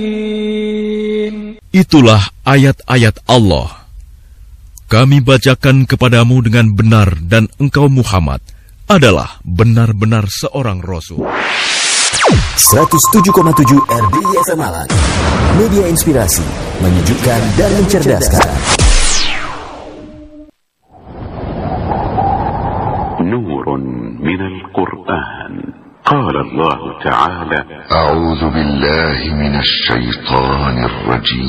Itulah ayat-ayat Allah. Kami bacakan kepadamu dengan benar dan engkau Muhammad adalah benar-benar seorang Rasul. 107,7 RDI FM Malang. Media inspirasi, menyejukkan dan mencerdaskan. Nurun minal Qur'an. قال الله تعالى: أعوذ بالله من الشيطان الرجيم